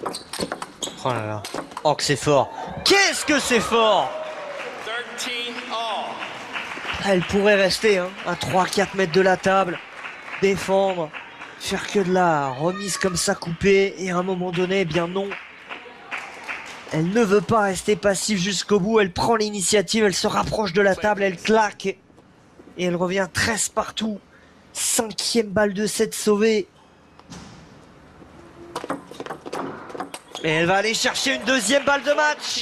Oh là là. Oh que c'est fort. Qu'est-ce que c'est fort! Elle pourrait rester hein, à 3-4 mètres de la table, défendre, faire que de la remise comme ça coupée, et à un moment donné, eh bien non. Elle ne veut pas rester passive jusqu'au bout, elle prend l'initiative, elle se rapproche de la table, elle claque, et elle revient 13 partout. 5e balle de 7 sauvée. Et elle va aller chercher une 2e balle de match.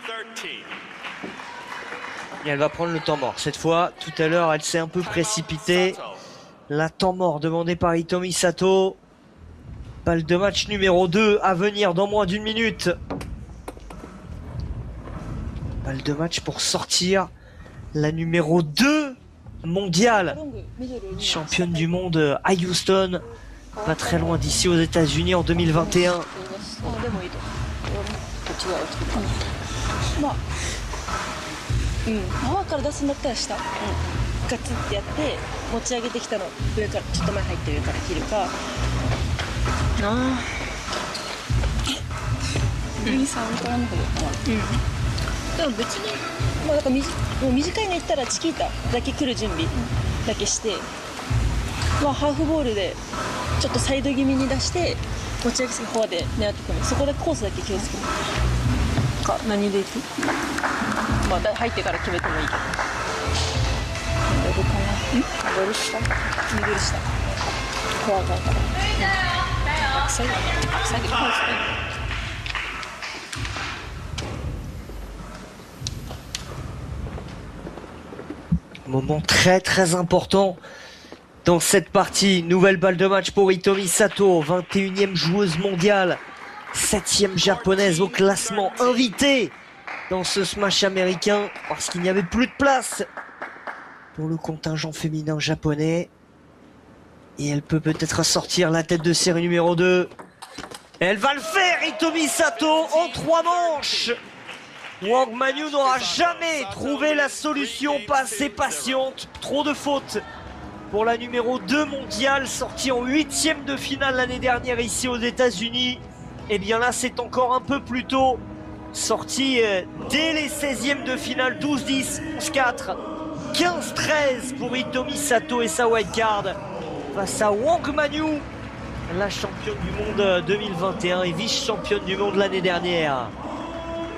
Et elle va prendre le temps mort. Cette fois, tout à l'heure, elle s'est un peu précipitée. La temps mort demandé par Hitomi Sato. Balle de match numéro 2 à venir dans moins d'1 minute. Balle de match pour sortir la numéro 2 mondiale. Championne du monde à Houston. Pas très loin d'ici aux États-Unis en 2021. Moment très important dans cette partie. Nouvelle balle de match pour Hitomi Sato, 21e joueuse mondiale, 7e japonaise au classement, invitée dans ce smash américain parce qu'il n'y avait plus de place pour le contingent féminin japonais. Et elle peut peut-être sortir la tête de série numéro 2. Elle va le faire, Hitomi Sato, en 3 manches. Wang Manyu n'aura jamais trouvé la solution, pas assez patiente, trop de fautes pour la numéro 2 mondiale, sortie en 8e de finale l'année dernière ici aux États-Unis. Et bien là, c'est encore un peu plus tôt, sortie dès les 16e de finale, 12-10, 11-4, 15-13 pour Hitomi Sato et sa wildcard face à Wang Manyu, la championne du monde 2021 et vice-championne du monde l'année dernière.